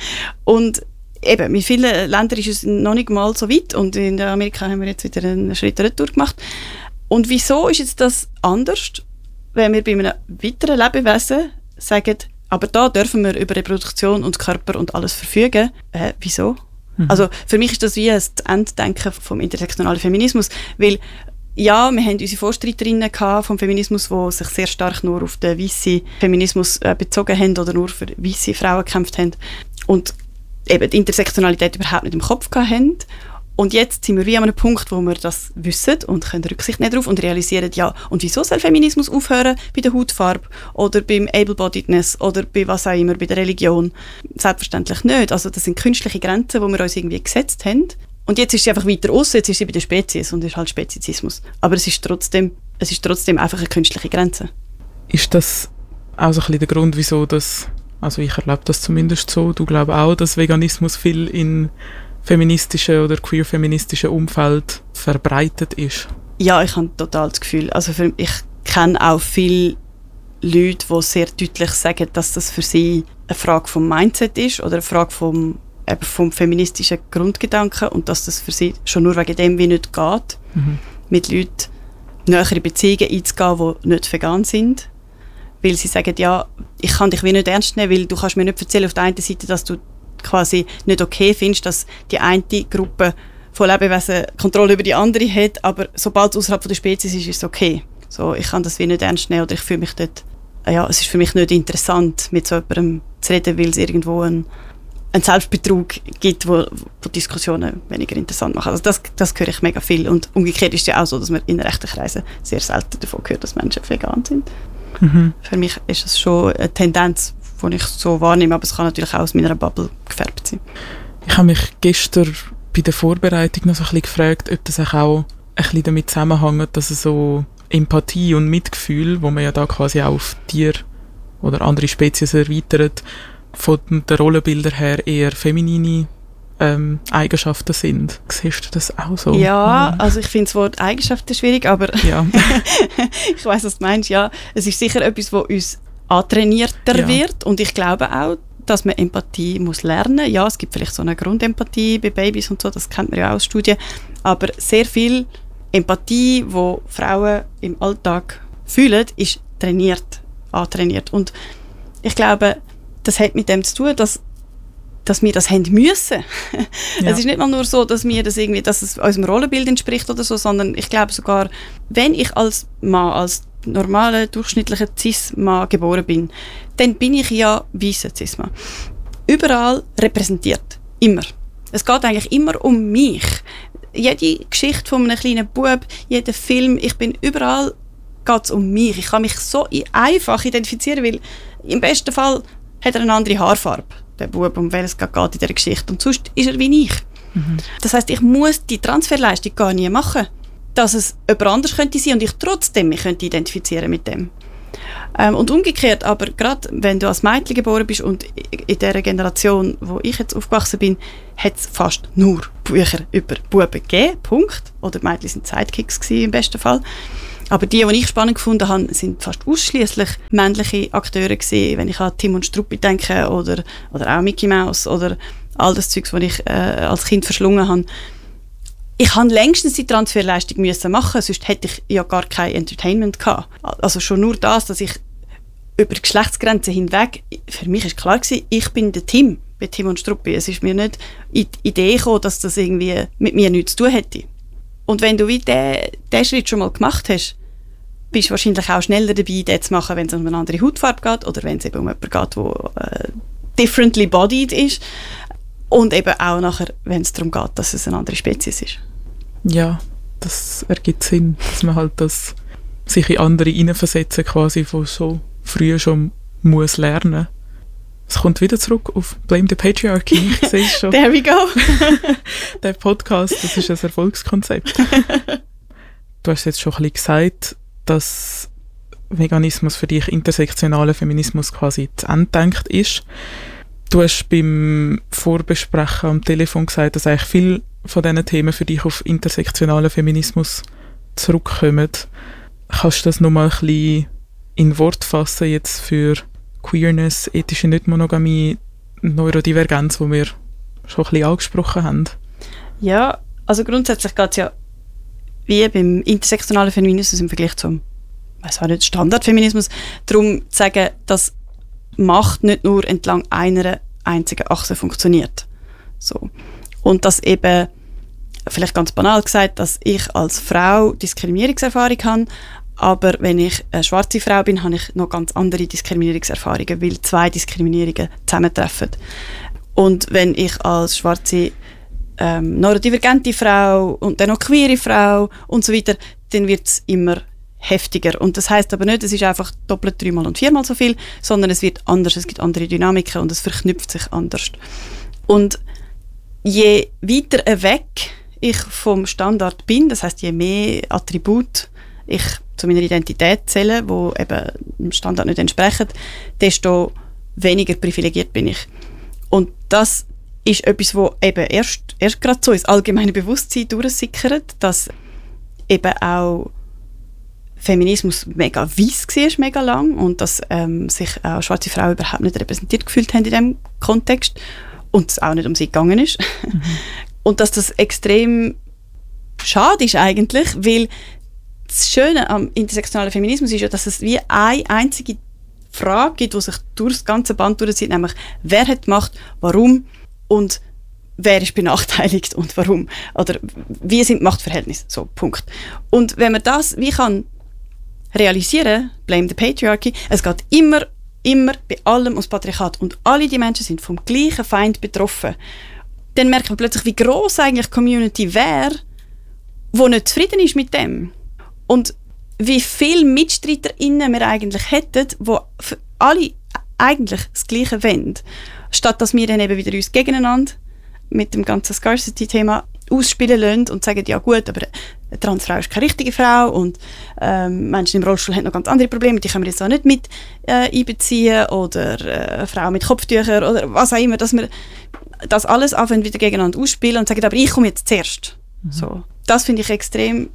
Und eben, in vielen Ländern ist es noch nicht mal so weit, und in Amerika haben wir jetzt wieder einen Schritt retour gemacht. Und wieso ist jetzt das anders, wenn wir bei einem weiteren Lebewesen sagen, aber da dürfen wir über Reproduktion und Körper und alles verfügen? Äh, wieso? Mhm. Also für mich ist das wie ein Enddenken vom intersektionalen Feminismus, weil ja, wir haben unsere Vorstreiterinnen vom Feminismus, die sich sehr stark nur auf den weißen Feminismus äh, bezogen haben oder nur für weiße Frauen gekämpft haben und eben die Intersektionalität überhaupt nicht im Kopf hatten. Und jetzt sind wir wie an einem Punkt, wo wir das wissen und können Rücksicht nehmen darauf und realisieren, ja, und wieso soll Feminismus aufhören bei der Hautfarbe oder beim Able-Bodiedness oder bei was auch immer, bei der Religion? Selbstverständlich nicht. Also das sind künstliche Grenzen, die wir uns irgendwie gesetzt haben. Und jetzt ist sie einfach weiter raus, jetzt ist sie bei der Spezies und ist halt Spezizismus. Aber es ist trotzdem, es ist trotzdem einfach eine künstliche Grenze. Ist das auch so ein bisschen der Grund, wieso das, also ich erlebe das zumindest so, du glaubst auch, dass Veganismus viel in feministischen oder queer-feministischen Umfeld verbreitet ist? Ja, ich habe total das Gefühl. Also für, ich kenne auch viele Leute, die sehr deutlich sagen, dass das für sie eine Frage vom Mindset ist oder eine Frage vom eben vom feministischen Grundgedanken und dass das für sie schon nur wegen dem wie nicht geht, mhm. mit Leuten nähere Beziehungen einzugehen, die nicht vegan sind, weil sie sagen, ja, ich kann dich wie nicht ernst nehmen, weil du kannst mir nicht erzählen auf der einen Seite, dass du quasi nicht okay findest, dass die eine Gruppe von Lebewesen Kontrolle über die andere hat, aber sobald es außerhalb der Spezies ist, ist es okay. So, ich kann das wie nicht ernst nehmen oder ich fühle mich dort, ja, es ist für mich nicht interessant, mit so jemandem zu reden, weil es irgendwo ein einen Selbstbetrug gibt, wo, wo Diskussionen weniger interessant machen. Also das, das höre ich mega viel. Und umgekehrt ist es ja auch so, dass man in rechten Kreisen sehr selten davon hört, dass Menschen vegan sind. Mhm. Für mich ist das schon eine Tendenz, die ich so wahrnehme, aber es kann natürlich auch aus meiner Bubble gefärbt sein. Ich habe mich gestern bei der Vorbereitung noch so ein bisschen gefragt, ob das auch ein bisschen damit zusammenhängt, dass es so Empathie und Mitgefühl, wo man ja da quasi auch auf Tiere oder andere Spezies erweitert, von den Rollenbildern her eher feminine ähm, Eigenschaften sind. Siehst du das auch so? Ja, also ich finde das Wort Eigenschaften schwierig, aber ja. Ich weiss, was du meinst. Ja, es ist sicher etwas, das uns antrainierter ja. wird, und ich glaube auch, dass man Empathie muss lernen. Ja, es gibt vielleicht so eine Grundempathie bei Babys und so, das kennt man ja auch aus Studien, aber sehr viel Empathie, die Frauen im Alltag fühlen, ist trainiert, antrainiert. Und ich glaube, das hat mit dem zu tun, dass, dass wir das haben müssen. Ja. Es ist nicht mal nur so, dass, wir das irgendwie, dass es unserem Rollenbild entspricht oder so, sondern ich glaube sogar, wenn ich als Mann, als normaler, durchschnittlicher Cis-Mann geboren bin, dann bin ich ja weisser Cis-Mann. Überall repräsentiert. Immer. Es geht eigentlich immer um mich. Jede Geschichte von einem kleinen Bub, jeder Film, ich bin überall, geht es um mich. Ich kann mich so einfach identifizieren, weil im besten Fall hat er eine andere Haarfarbe, der Bub, um welches es geht in dieser Geschichte. Und sonst ist er wie ich. Mhm. Das heisst, ich muss die Transferleistung gar nie machen, dass es jemand anders könnte sein und ich trotzdem mich könnte identifizieren mit dem. Ähm, und umgekehrt, aber gerade wenn du als Mädchen geboren bist und in der Generation, wo ich jetzt aufgewachsen bin, hat es fast nur Bücher über Buben gegeben, Punkt. Oder die Mädchen waren Sidekicks gewesen, im besten Fall. Aber die, die ich spannend gefunden habe, sind fast ausschließlich männliche Akteure gewesen, wenn ich an Tim und Struppi denke oder, oder auch Mickey Mouse oder all das Zeugs, was ich äh, als Kind verschlungen habe. Ich musste längstens die Transferleistung müssen machen, sonst hätte ich ja gar kein Entertainment gehabt. Also schon nur das, dass ich über die Geschlechtsgrenzen hinweg, für mich ist klar gewesen, ich bin der Tim, bei Tim und Struppi. Es ist mir nicht in die Idee gekommen, dass das irgendwie mit mir nichts zu tun hätte. Und wenn du wie den, den Schritt schon mal gemacht hast, bist du wahrscheinlich auch schneller dabei, den zu machen, wenn es um eine andere Hautfarbe geht oder wenn es eben um jemanden geht, der äh, differently bodied ist. Und eben auch nachher, wenn es darum geht, dass es eine andere Spezies ist. Ja, das ergibt Sinn, dass man halt das sich in andere hineinversetzen quasi von so früh schon muss lernen. Es kommt wieder zurück auf Blame the Patriarchy. Ich sehe es schon. There we go. Der Podcast, das ist ein Erfolgskonzept. Du hast jetzt schon ein bisschen gesagt, dass Veganismus für dich intersektionaler Feminismus quasi zu Ende gedacht ist. Du hast beim Vorbesprechen am Telefon gesagt, dass eigentlich viele von diesen Themen für dich auf intersektionalen Feminismus zurückkommen. Kannst du das nochmal ein bisschen in Wort fassen jetzt für Queerness, ethische Nicht-Monogamie, Neurodivergenz, die wir schon ein bisschen angesprochen haben? Ja, also grundsätzlich geht es ja wie beim intersektionalen Feminismus im Vergleich zum, weiß auch nicht, Standardfeminismus, darum zu sagen, dass Macht nicht nur entlang einer einzigen Achse funktioniert. So. Und dass eben, vielleicht ganz banal gesagt, dass ich als Frau Diskriminierungserfahrung habe, aber wenn ich eine schwarze Frau bin, habe ich noch ganz andere Diskriminierungserfahrungen, weil zwei Diskriminierungen zusammentreffen. Und wenn ich als schwarze ähm, neurodivergente Frau und dann noch queere Frau und so weiter, dann wird es immer heftiger. Und das heisst aber nicht, es ist einfach doppelt, dreimal und viermal so viel, sondern es wird anders, es gibt andere Dynamiken und es verknüpft sich anders. Und je weiter weg ich vom Standard bin, das heisst, je mehr Attribute ich zu meiner Identität zähle, die eben dem Standard nicht entsprechen, desto weniger privilegiert bin ich. Und das ist etwas, wo eben erst, erst gerade so ins allgemeine Bewusstsein durchsickert, dass eben auch Feminismus mega weiss war, mega lang, und dass ähm, sich auch schwarze Frauen überhaupt nicht repräsentiert gefühlt haben in diesem Kontext und es auch nicht um sie gegangen ist. Mhm. Und dass das extrem schade ist eigentlich, weil das Schöne am intersektionalen Feminismus ist ja, dass es wie eine einzige Frage gibt, die sich durch das ganze Band durchzieht, nämlich wer hat die Macht, warum und wer ist benachteiligt und warum. Oder wie sind die Machtverhältnisse? So, Punkt. Und wenn man das wie kann realisieren, blame the patriarchy, es geht immer, immer bei allem ums Patriarchat und alle die Menschen sind vom gleichen Feind betroffen, dann merkt man plötzlich, wie gross eigentlich die Community wäre, die nicht zufrieden ist mit dem. Und wie viele MitstreiterInnen wir eigentlich hätten, die für alle eigentlich das Gleiche wollen. Statt dass wir dann eben wieder uns gegeneinander mit dem ganzen Scarcity-Thema ausspielen lassen und sagen, ja gut, aber eine Transfrau ist keine richtige Frau und ähm, Menschen im Rollstuhl haben noch ganz andere Probleme, die können wir jetzt auch nicht mit äh, einbeziehen oder äh, eine Frau mit Kopftüchern oder was auch immer, dass wir das alles anfangen wieder gegeneinander ausspielen und sagen, aber ich komme jetzt zuerst. Mhm. So. Das finde ich extrem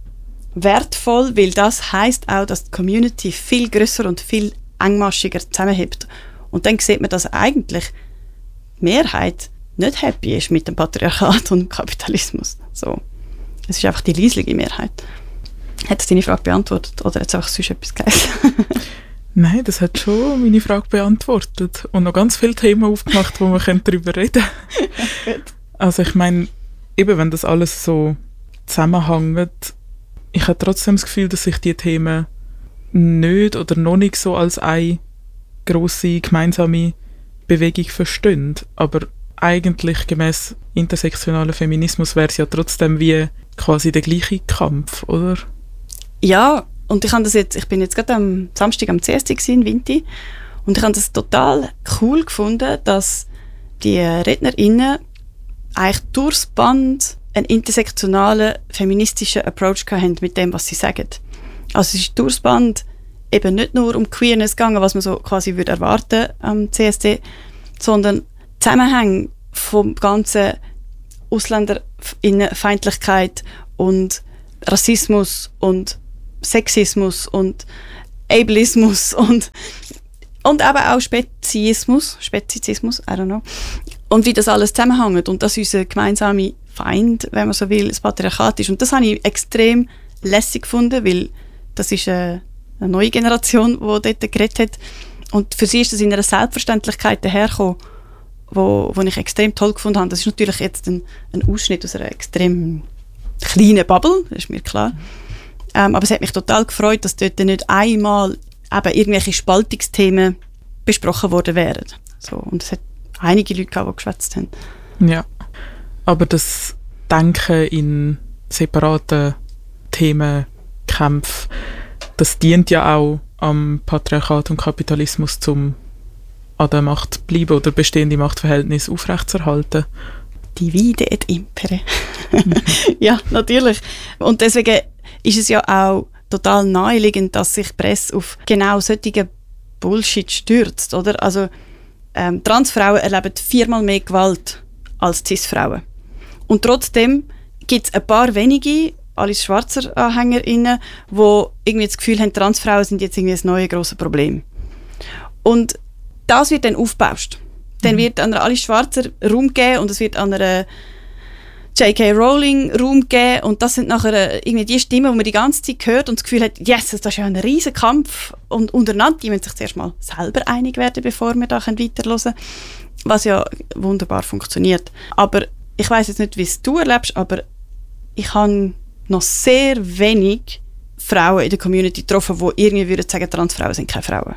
wertvoll, weil das heisst auch, dass die Community viel grösser und viel engmaschiger zusammenhält. Und dann sieht man, dass eigentlich die Mehrheit nicht happy ist mit dem Patriarchat und dem Kapitalismus. So. Es ist einfach die leisliche Mehrheit. Hat das deine Frage beantwortet oder hat es einfach sonst etwas geheißen? Nein, das hat schon meine Frage beantwortet und noch ganz viele Themen aufgemacht, wo wir darüber reden können. Also ich meine, eben wenn das alles so zusammenhängt, ich habe trotzdem das Gefühl, dass sich die Themen nicht oder noch nicht so als eine grosse gemeinsame Bewegung verstehen. Aber eigentlich gemäss intersektionaler Feminismus wäre es ja trotzdem wie quasi der gleiche Kampf, oder? Ja, und ich, habe das jetzt, ich bin jetzt gerade am Samstag am C S D in Vinti und ich habe das total cool gefunden, dass die RednerInnen eigentlich durchs Band einen intersektionalen, feministischen Approach haben mit dem, was sie sagen. Also es ist durchs Band eben nicht nur um Queerness gegangen, was man so quasi würde erwarten am C S D, sondern Zusammenhänge vom ganzen Ausländerinnenfeindlichkeit und Rassismus und Sexismus und Ableismus und, und eben auch Speziismus, Spezizismus, I don't know. Und wie das alles zusammenhängt und dass unser gemeinsamer Feind, wenn man so will, das Patriarchat ist. Und das habe ich extrem lässig gefunden, weil das ist eine, eine neue Generation, die dort geredet hat. Und für sie ist das in einer Selbstverständlichkeit dahergekommen, wo, wo ich extrem toll gefunden habe. Das ist natürlich jetzt ein, ein Ausschnitt aus einer extrem kleinen Bubble, das ist mir klar. Ähm, aber es hat mich total gefreut, dass dort nicht einmal eben irgendwelche Spaltungsthemen besprochen worden wären. So, und es hat einige Leute gehabt, die geschwätzt haben. Ja, aber das Denken in separaten Themenkämpfen, das dient ja auch am Patriarchat und Kapitalismus, um an der Macht bleiben oder bestehende Machtverhältnisse aufrechtzuerhalten. Divide et impere. Ja, natürlich. Und deswegen ist es ja auch total naheliegend, dass sich die Presse auf genau solche Bullshit stürzt, oder? Also ähm, Transfrauen erleben viermal mehr Gewalt als Cis-Frauen. Und trotzdem gibt es ein paar wenige, alles schwarzer AnhängerInnen, die irgendwie das Gefühl haben, Transfrauen sind jetzt irgendwie das neue grosse Problem. Und das wird dann aufgebauscht. Dann wird an einer Alice Schwarzer Raum gegeben und es wird an einer J K Rowling Raum gegeben und das sind nachher irgendwie die Stimmen, die man die ganze Zeit hört und das Gefühl hat, yes, das ist ja ein riesen Kampf und untereinander, die müssen sich zuerst mal selber einig werden, bevor wir da weiterhören können, was ja wunderbar funktioniert. Aber ich weiss jetzt nicht, wie es du erlebst, aber ich habe noch sehr wenig Frauen in der Community getroffen, die irgendwie würden sagen, Transfrauen sind keine Frauen.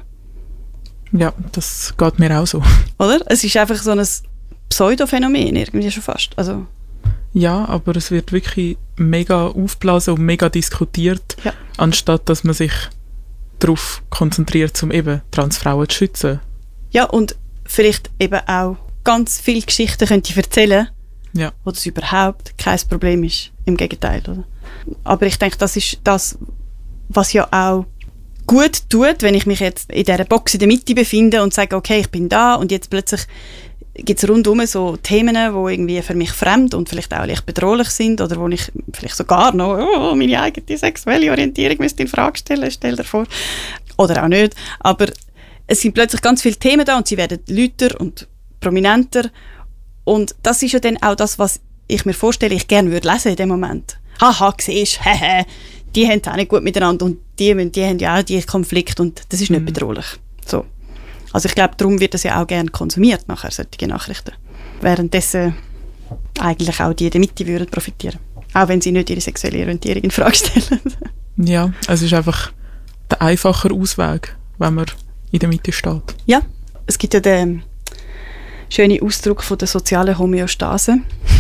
Ja, das geht mir auch so. Oder? Es ist einfach so ein Pseudophänomen irgendwie schon fast. Also ja, aber es wird wirklich mega aufgeblasen und mega diskutiert, ja. Anstatt dass man sich darauf konzentriert, um eben Transfrauen zu schützen. Ja, und vielleicht eben auch ganz viele Geschichten könnte ich erzählen, ja. Wo das überhaupt kein Problem ist. Im Gegenteil. Oder? Aber ich denke, das ist das, was ja auch gut tut, wenn ich mich jetzt in dieser Box in der Mitte befinde und sage, okay, ich bin da und jetzt plötzlich gibt es rundherum so Themen, die irgendwie für mich fremd und vielleicht auch leicht bedrohlich sind oder wo ich vielleicht sogar noch oh, meine eigene sexuelle Orientierung müsste in Frage stellen, stell dir vor. Oder auch nicht. Aber es sind plötzlich ganz viele Themen da und sie werden lauter und prominenter. Und das ist ja dann auch das, was ich mir vorstelle, ich gerne würde lesen in dem Moment. Haha, siehst du, hehe, die haben auch nicht gut miteinander und die, die haben ja auch die Konflikte und das ist nicht mhm. bedrohlich. So. Also ich glaube, darum wird das ja auch gerne konsumiert, nachher, solche Nachrichten. Währenddessen eigentlich auch die in der Mitte würden profitieren. Auch wenn sie nicht ihre sexuelle Orientierung in Frage stellen. Ja, es ist einfach der einfache Ausweg, wenn man in der Mitte steht. Ja, es gibt ja den schönen Ausdruck von der sozialen Homöostase.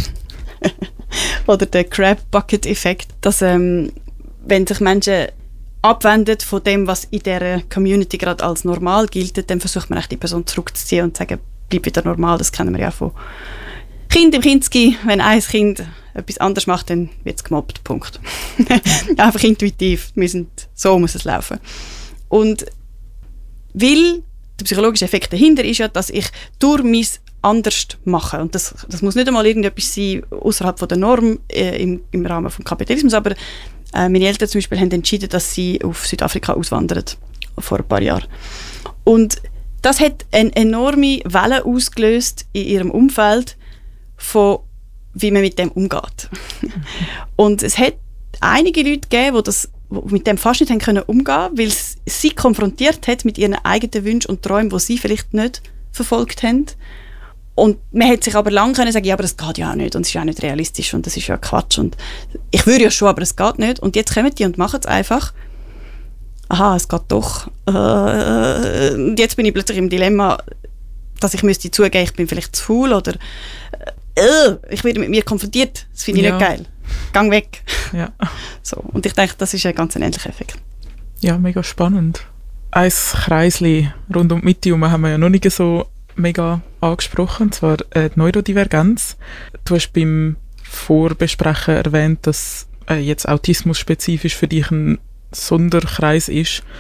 Oder der Crab-Bucket-Effekt, dass ähm, wenn sich Menschen abwendet von dem, was in dieser Community gerade als normal gilt, dann versucht man die Person zurückzuziehen und zu sagen, bleib wieder normal. Das kennen wir ja von Kind im Kinski. Wenn ein Kind etwas anderes macht, dann wird es gemobbt. Punkt. Einfach intuitiv. Wir sind, so muss es laufen. Und weil der psychologische Effekt dahinter ist ja, dass ich durch mein anders mache. Und das, das muss nicht einmal irgendetwas sein außerhalb von der Norm äh, im, im Rahmen des Kapitalismus, aber äh, meine Eltern zum Beispiel haben entschieden, dass sie auf Südafrika auswandern, vor ein paar Jahren. Und das hat eine enorme Welle ausgelöst in ihrem Umfeld, von wie man mit dem umgeht. Und es hat einige Leute gegeben, die das die mit dem fast nicht haben können umgehen, weil es sie konfrontiert hat mit ihren eigenen Wünschen und Träumen, die sie vielleicht nicht verfolgt haben. Und man hätte sich aber lange können sagen, ja, aber das geht ja auch nicht und es ist auch nicht realistisch und das ist ja Quatsch und ich würde ja schon, aber es geht nicht. Und jetzt kommen die und machen es einfach. Aha, es geht doch. Äh, und jetzt bin ich plötzlich im Dilemma, dass ich müsste zugeben, ich bin vielleicht zu faul oder äh, ich werde mit mir konfrontiert. Das finde ich ja. nicht geil. Gang weg. Ja. So, und ich denke, das ist ein ganz ähnlicher Effekt. Ja, mega spannend. Ein Kreisli rund um die Mitte herum haben wir ja noch nicht so mega angesprochen, und zwar äh, die Neurodivergenz. Du hast beim Vorbesprechen erwähnt, dass äh, jetzt Autismus spezifisch für dich ein Sonderkreis ist.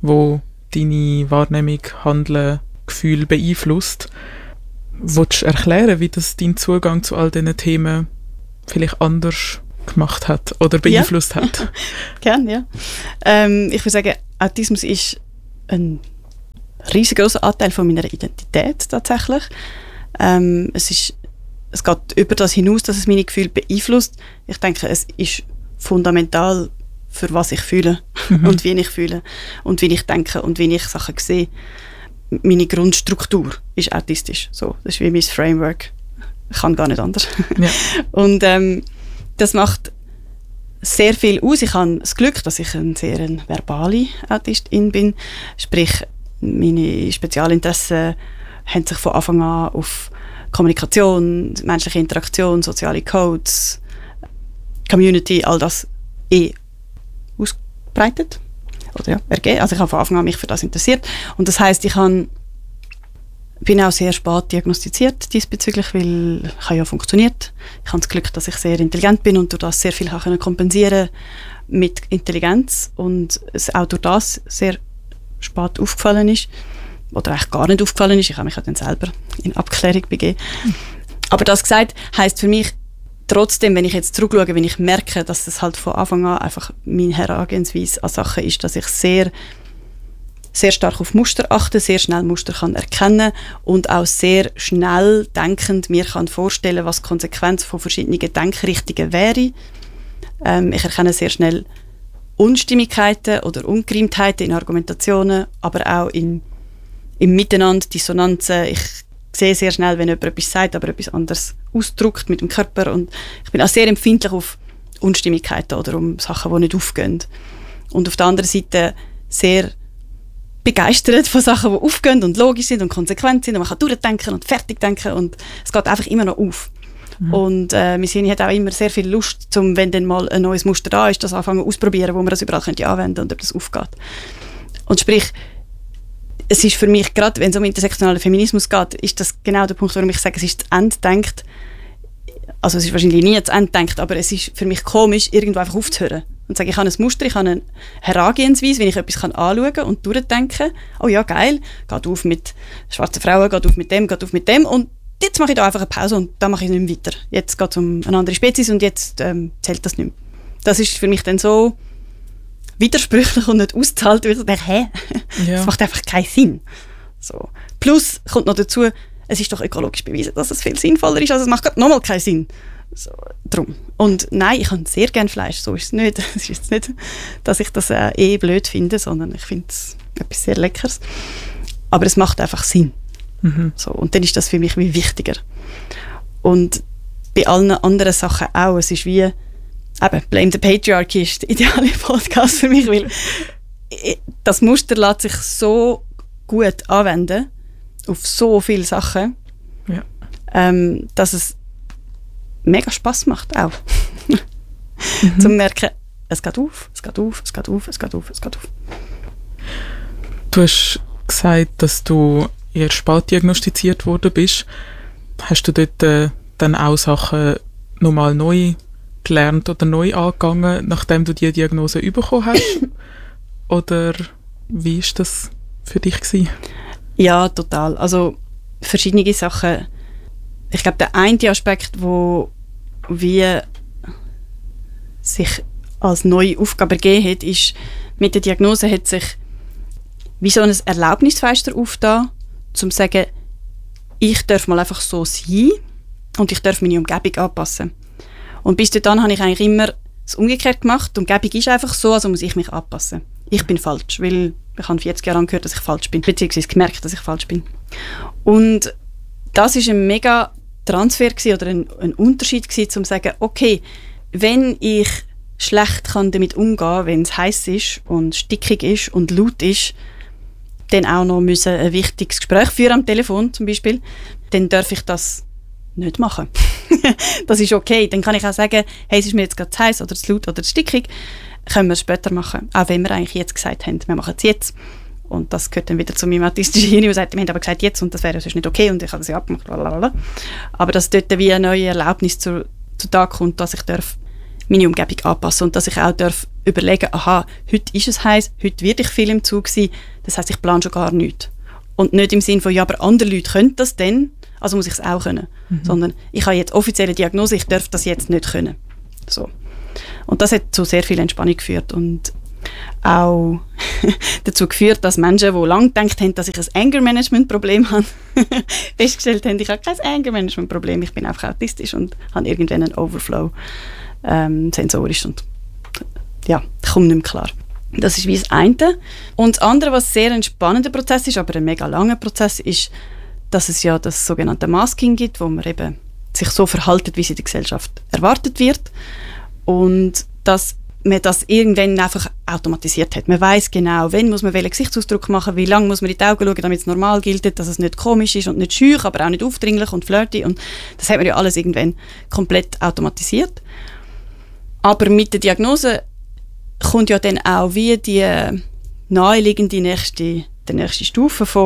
wo deine Wahrnehmung, Handeln, Gefühl beeinflusst. Willst du erklären, wie das dein Zugang zu all diesen Themen vielleicht anders gemacht hat oder beeinflusst ja. hat? Gerne, ja. Ähm, ich würde sagen, Autismus ist ein riesengroßer Anteil von meiner Identität tatsächlich. Ähm, es ist, es geht über das hinaus, dass es meine Gefühle beeinflusst. Ich denke, es ist fundamental für was ich fühle mhm. und wie ich fühle und wie ich denke und wie ich Sachen sehe. Meine Grundstruktur ist autistisch. So, das ist wie mein Framework. Ich kann gar nicht anders. Ja. Und ähm, das macht sehr viel aus. Ich habe das Glück, dass ich eine sehr eine verbale Autistin bin. Sprich, meine Spezialinteressen haben sich von Anfang an auf Kommunikation, menschliche Interaktion, soziale Codes, Community, all das eh ausgebreitet. Oder ja, ergeben. Also ich habe von Anfang an mich für das interessiert. Und das heisst, ich habe, bin auch sehr spät diagnostiziert diesbezüglich, weil ich habe ja funktioniert. Ich habe das Glück, dass ich sehr intelligent bin und durch das sehr viel kann kompensieren mit Intelligenz und es auch durch das sehr spät aufgefallen ist. Oder eigentlich gar nicht aufgefallen ist. Ich habe mich ja dann selber in Abklärung begeben. Aber das gesagt, heisst für mich, trotzdem, wenn ich jetzt zurückschaue, wenn ich merke, dass das halt von Anfang an einfach meine Herangehensweise an Sachen ist, dass ich sehr, sehr stark auf Muster achte, sehr schnell Muster kann erkennen und auch sehr schnell denkend mir kann vorstellen, was die Konsequenz von verschiedenen Denkrichtungen wäre. Ähm, ich erkenne sehr schnell Unstimmigkeiten oder Ungereimtheiten in Argumentationen, aber auch in, im Miteinander, Dissonanzen. Ich sehe sehr schnell, wenn jemand etwas sagt, aber etwas anderes ausdrückt mit dem Körper. Und ich bin auch sehr empfindlich auf Unstimmigkeiten oder um Sachen, die nicht aufgehen. Und auf der anderen Seite sehr begeistert von Sachen, die aufgehen und logisch sind und konsequent sind und man kann durchdenken und fertig denken und es geht einfach immer noch auf. Mhm. Und äh, mein Hirn hat auch immer sehr viel Lust, zum, wenn dann mal ein neues Muster da ist, das anfangen auszuprobieren, wo man das überall könnte anwenden und ob das aufgeht. Und sprich, es ist für mich, gerade wenn es um intersektionalen Feminismus geht, ist das genau der Punkt, warum ich sage, es ist zu Ende gedacht. Also es ist wahrscheinlich nie zu Ende gedacht, aber es ist für mich komisch, irgendwo einfach aufzuhören. Und zu sagen, ich habe ein Muster, ich habe eine Herangehensweise, wenn ich etwas anschauen kann und durchdenken. Oh ja, geil, geht auf mit schwarzen Frauen, geht auf mit dem, geht auf mit dem. Und jetzt mache ich da einfach eine Pause und dann mache ich nicht mehr weiter. Jetzt geht es um eine andere Spezies und jetzt ähm, zählt das nicht mehr. Das ist für mich dann so widersprüchlich und nicht auszuhalten, weil ich denke, hä? Ja. Das macht einfach keinen Sinn. So. Plus kommt noch dazu, es ist doch ökologisch bewiesen, dass es viel sinnvoller ist, also es macht nochmal keinen Sinn. So, drum. Und nein, ich habe sehr gerne Fleisch, so ist es nicht. Es ist jetzt nicht, dass ich das äh, eh blöd finde, sondern ich finde es etwas sehr Leckeres. Aber es macht einfach Sinn. Mhm. So, und dann ist das für mich wie wichtiger. Und bei allen anderen Sachen auch. Es ist wie, eben, Blame the Patriarchy ist der ideale Podcast für mich, weil das Muster lässt sich so gut anwenden auf so viele Sachen, ja. ähm, dass es mega Spass macht auch. mhm. Zum merken, es geht auf, es geht auf, es geht auf, es geht auf, es geht auf. Du hast gesagt, dass du eher spät diagnostiziert worden bist. Hast du dort äh, dann auch Sachen nochmal neu gelernt oder neu angegangen, nachdem du die Diagnose bekommen hast? Oder wie war das für dich gewesen? Ja, total. Also verschiedene Sachen. Ich glaube, der eine Aspekt, wo wie sich als neue Aufgabe ergeben hat, ist, mit der Diagnose hat sich wie so ein Erlaubnisfenster aufgetan, um zu sagen, ich darf mal einfach so sein und ich darf meine Umgebung anpassen. Und bis dahin habe ich eigentlich immer das umgekehrt gemacht. Die Umgebung ist einfach so, also muss ich mich anpassen. Ich bin falsch, weil ich habe vierzig Jahre lang gehört, dass ich falsch bin, beziehungsweise gemerkt, dass ich falsch bin. Und das war ein mega Transfer gewesen, oder ein, ein Unterschied gewesen, um zu sagen, okay, wenn ich schlecht kann damit umgehen, wenn es heiß ist und stickig ist und laut ist, dann auch noch müssen ein wichtiges Gespräch führen am Telefon zum Beispiel, dann darf ich das nicht machen. Das ist okay. Dann kann ich auch sagen, hey, es ist mir jetzt gerade zu heiß oder zu laut oder zu stickig, können wir es später machen. Auch wenn wir eigentlich jetzt gesagt haben, wir machen es jetzt. Und das gehört dann wieder zu meinem autistischen Hirn, der sagt, wir haben aber gesagt jetzt und das wäre sonst nicht okay und ich habe das ja abgemacht. Blablabla. Aber dass dort wie eine neue Erlaubnis zu, zu Tag kommt, dass ich darf meine Umgebung anpassen und dass ich auch darf überlegen, aha, heute ist es heiß, heute werde ich viel im Zug sein, das heisst, ich plane schon gar nichts. Und nicht im Sinn von, ja, aber andere Leute können das dann, also muss ich es auch können. Mhm. Sondern ich habe jetzt offizielle Diagnose, ich darf das jetzt nicht können. So. Und das hat zu sehr viel Entspannung geführt und auch dazu geführt, dass Menschen, die lange gedacht haben, dass ich ein Anger-Management-Problem habe, festgestellt haben, ich habe kein Anger-Management-Problem, ich bin einfach autistisch und habe irgendwann einen Overflow ähm, sensorisch und ja, ich komme nicht mehr klar. Das ist wie das eine. Und das andere, was sehr ein spannender Prozess ist, aber ein mega langer Prozess, ist, dass es ja das sogenannte Masking gibt, wo man eben sich so verhaltet, wie es in der Gesellschaft erwartet wird. Und dass man das irgendwann einfach automatisiert hat. Man weiss genau, wann muss man welchen Gesichtsausdruck machen, wie lange muss man in die Augen schauen, damit es normal gilt, dass es nicht komisch ist und nicht schüch, aber auch nicht aufdringlich und flirty. Und das hat man ja alles irgendwann komplett automatisiert. Aber mit der Diagnose kommt ja dann auch wie die naheliegende nächste, die nächste Stufe von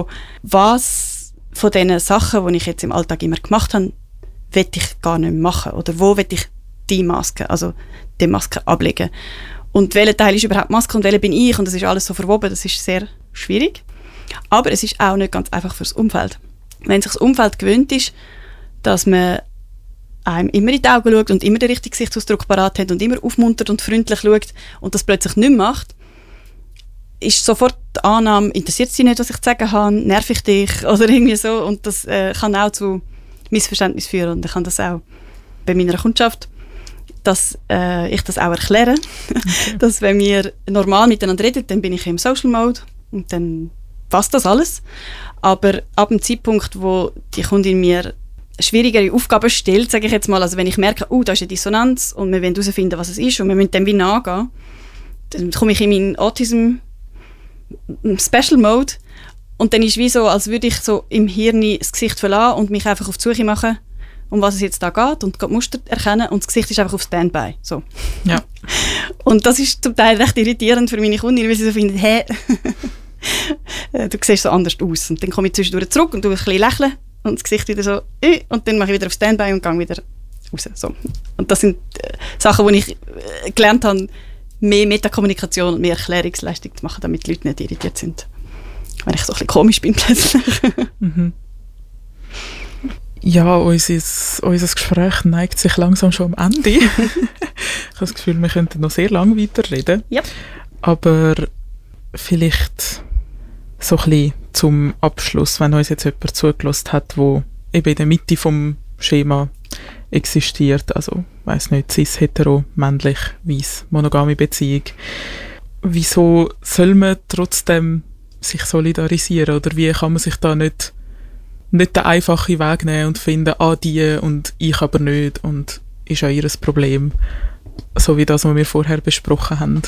was von diesen Sachen, die ich jetzt im Alltag immer gemacht habe, will ich gar nicht mehr machen. Oder wo will ich die Maske, also die Maske ablegen. Und welcher Teil ist überhaupt Maske und welcher bin ich? Und das ist alles so verwoben, das ist sehr schwierig. Aber es ist auch nicht ganz einfach fürs Umfeld. Wenn sich das Umfeld gewöhnt ist, dass man einem immer in die Augen schaut und immer den richtigen Gesichtsausdruck parat hat und immer aufmuntert und freundlich schaut und das plötzlich nicht mehr macht, ist sofort die Annahme, interessiert sie nicht, was ich zu sagen habe, nerv ich dich oder irgendwie so. Und das äh, kann auch zu Missverständnissen führen. Und ich kann das auch bei meiner Kundschaft, dass äh, ich das auch erkläre, okay. Dass wenn wir normal miteinander reden, dann bin ich im Social Mode und dann passt das alles. Aber ab dem Zeitpunkt, wo die Kundin mir schwierigere Aufgaben stellt, sage ich jetzt mal, also wenn ich merke, oh, da ist eine Dissonanz und wir wollen herausfinden, was es ist und wir müssen dem wie nachgehen, dann komme ich in meinen Autism Special Mode und dann ist es wie so, als würde ich so im Hirn das Gesicht verlassen und mich einfach auf die Suche machen, um was es jetzt da geht und die Muster erkennen und das Gesicht ist einfach auf Standby. So. Ja. Und das ist zum Teil recht irritierend für meine Kunden, weil sie so finden, hä, du siehst so anders aus. Und dann komme ich zwischendurch zurück und tue ein bisschen lächeln und das Gesicht wieder so, äh, und dann mache ich wieder auf Standby und gehe wieder raus. So. Und das sind äh, Sachen, die ich äh, gelernt habe, mehr Metakommunikation und mehr Erklärungsleistung zu machen, damit die Leute nicht irritiert sind. Wenn ich so ein bisschen komisch bin plötzlich. Mhm. Ja, unser, unser Gespräch neigt sich langsam schon am Ende. Ich habe das Gefühl, wir könnten noch sehr lange weiterreden. Ja. Aber vielleicht so ein bisschen zum Abschluss, wenn uns jetzt jemand zugelassen hat, der eben in der Mitte vom Schema existiert, also weiss nicht, cis, hetero, männlich, weiss, monogame Beziehung. Wieso soll man trotzdem sich solidarisieren oder wie kann man sich da nicht nicht den einfachen Weg nehmen und finden, ah, die und ich aber nicht und ist ja ihr Problem, so wie das, was wir vorher besprochen haben.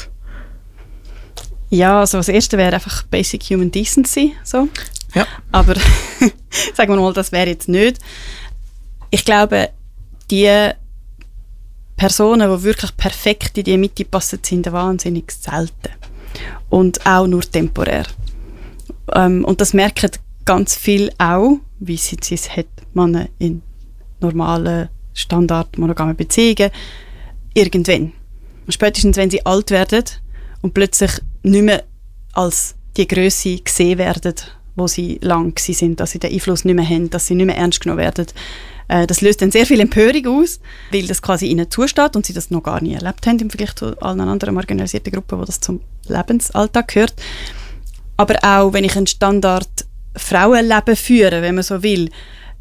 Ja, also das Erste wäre einfach Basic Human Decency, so. Ja. Aber sagen wir mal, das wäre jetzt nicht. Ich glaube, die Personen, die wirklich perfekt in die Mitte passen, sind wahnsinnig selten. Und auch nur temporär. Ähm, und das merken ganz viel auch, wie sie es hat, Männer in normalen, standard-monogamen Beziehungen, irgendwann. Und spätestens, wenn sie alt werden und plötzlich nicht mehr als die Grösse gesehen werden, wo sie lang gewesen sind, dass sie den Einfluss nicht mehr haben, dass sie nicht mehr ernst genommen werden. Äh, das löst dann sehr viel Empörung aus, weil das quasi ihnen zusteht und sie das noch gar nie erlebt haben, im Vergleich zu allen anderen marginalisierten Gruppen, wo das zum Lebensalltag gehört. Aber auch, wenn ich einen Standard Frauenleben führe, wenn man so will,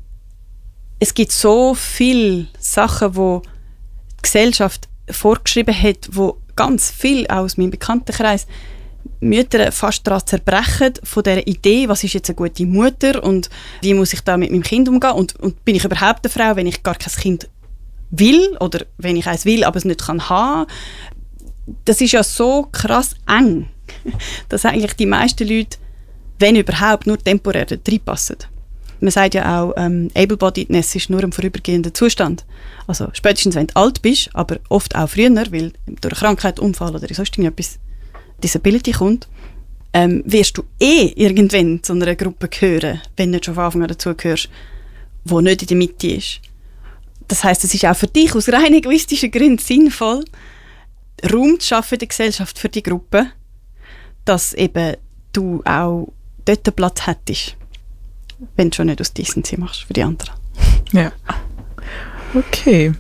es gibt so viele Sachen, die die Gesellschaft vorgeschrieben hat, wo ganz viel auch aus meinem Bekanntenkreis Mütter fast daran zerbrechen von dieser Idee, was ist jetzt eine gute Mutter und wie muss ich da mit meinem Kind umgehen und, und bin ich überhaupt eine Frau, wenn ich gar kein Kind will oder wenn ich eins will, aber es nicht kann haben. Das ist ja so krass eng, dass eigentlich die meisten Leute, wenn überhaupt, nur temporär reinpassen. Man sagt ja auch, ähm, Able-Bodiedness ist nur ein vorübergehender Zustand. Also spätestens, wenn du alt bist, aber oft auch früher, weil durch Krankheit, Unfall oder sonst irgendetwas Disability kommt, ähm, wirst du eh irgendwann zu einer Gruppe gehören, wenn du nicht schon von Anfang an dazugehörst, die nicht in der Mitte ist. Das heisst, es ist auch für dich aus rein egoistischen Gründen sinnvoll, Raum zu schaffen in der Gesellschaft für die Gruppe, dass eben du auch dort einen Platz hättest, wenn du schon nicht aus Decency machst für die anderen. Ja. Okay.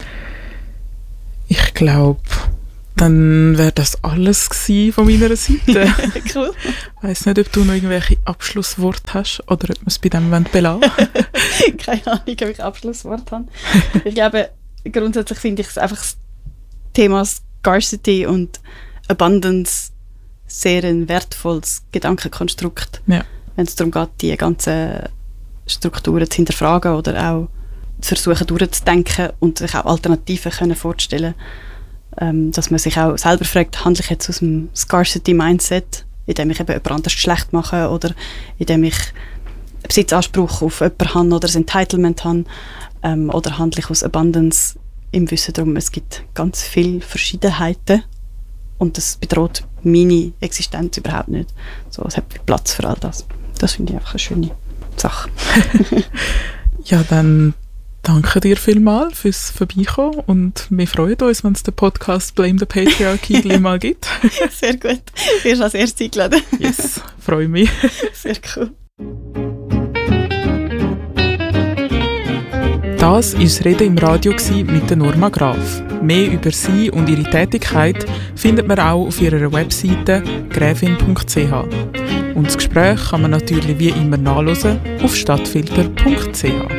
Ich glaube, dann wäre das alles gewesen von meiner Seite. Cool. Ich weiss nicht, ob du noch irgendwelche Abschlussworte hast oder ob wir es bei dem belassen wollen. Keine Ahnung, ob ich Abschlusswort habe. Ich glaube, grundsätzlich finde ich einfach das Thema Scarcity und Abundance sehr ein wertvolles Gedankenkonstrukt. Ja. Wenn es darum geht, die ganzen Strukturen zu hinterfragen oder auch zu versuchen durchzudenken und sich auch Alternativen können vorzustellen, ähm, dass man sich auch selber fragt, handle ich jetzt aus dem Scarcity-Mindset, indem ich eben jemand anderes schlecht mache oder indem ich einen Besitzanspruch auf jemanden habe oder ein Entitlement habe, ähm, oder handle ich aus Abundance im Wissen darum, es gibt ganz viele Verschiedenheiten und das bedroht meine Existenz überhaupt nicht. So, es hat Platz für all das. Das finde ich einfach eine schöne Sache. Ja, dann danke dir vielmals fürs Vorbeikommen und wir freuen uns, wenn es den Podcast Blame the Patriarchy gleich mal gibt. Sehr gut. Du wirst als erstes eingeladen. Yes, freue mich. Sehr cool. Das war das Reden im Radio mit der Norma Graf. Mehr über sie und ihre Tätigkeit findet man auch auf ihrer Webseite gräfin punkt c h. Und das Gespräch kann man natürlich wie immer nachhören auf stadtfilter punkt c h.